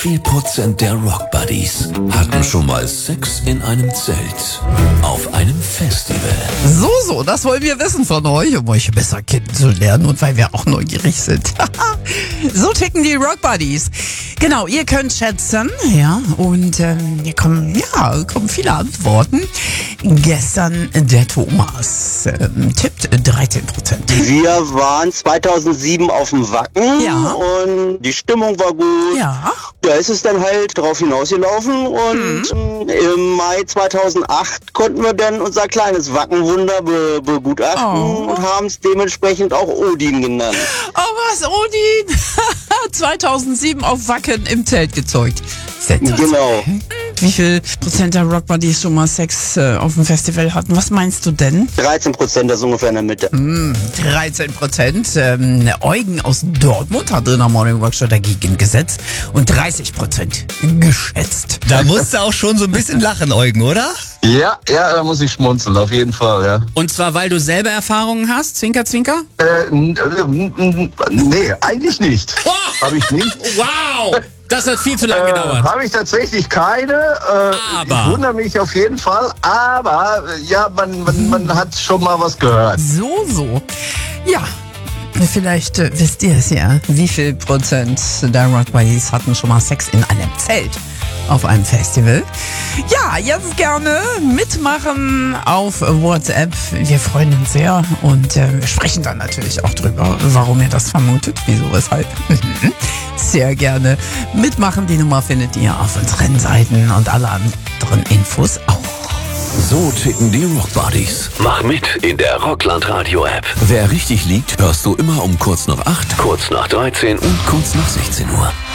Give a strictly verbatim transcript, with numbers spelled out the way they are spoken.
viel Prozent der Rock Buddies hatten schon mal Sex in einem Zelt auf einem Festival? So, so, das wollen wir wissen von euch, um euch besser kennenzulernen und weil wir auch neugierig sind. So ticken die Rock Buddies. Genau, ihr könnt schätzen, ja, und ähm, hier kommen, ja, kommen viele Antworten. Gestern der Thomas ähm, tippt dreizehn Prozent. Wir waren zweitausendsieben auf dem Wacken Ja. und die Stimmung war gut. Ja. Da ist es dann halt drauf hinausgelaufen und Mhm. im Mai zweitausendacht konnten wir dann unser kleines Wackenwunder be begutachten Oh. und haben es dementsprechend auch Odin genannt. Oh was, Odin? zweitausendsieben auf Wacken im Zelt gezeugt. Sensationell. Genau. Wie viel Prozent der Rock Buddies schon mal Sex äh, auf dem Festival hatten? Was meinst du denn? dreizehn Prozent, das ist ungefähr in der Mitte. dreizehn Prozent. Ähm, Eugen aus Dortmund hat in der Morning Workshop dagegen gesetzt und dreißig Prozent geschätzt. Da musst du auch schon so ein bisschen lachen, Eugen, oder? Ja, ja, da muss ich schmunzeln, auf jeden Fall, ja. Und zwar, weil du selber Erfahrungen hast, Zwinker, Zwinker? Äh, n- n- n- nee, eigentlich nicht. Oh! Habe ich nicht. Wow! Das hat viel zu lange Äh, gedauert. Habe ich tatsächlich keine. Äh, Aber. Ich wundere mich auf jeden Fall. Aber, äh, ja, man, man, man hat schon mal was gehört. So, so. Ja. Vielleicht äh, wisst ihr es ja. Wie viel Prozent der Rock Buddies hatten schon mal Sex in einem Zelt auf einem Festival? Ja, jetzt gerne mitmachen auf WhatsApp. Wir freuen uns sehr und äh, wir sprechen dann natürlich auch drüber, warum ihr das vermutet, wieso, weshalb. Sehr gerne mitmachen. Die Nummer findet ihr auf unseren Seiten und alle anderen Infos auch. So ticken die Rock Buddies. Mach mit in der Rockland Radio App. Wer richtig liegt, hörst du immer um kurz nach acht, kurz nach dreizehn und kurz nach sechzehn Uhr.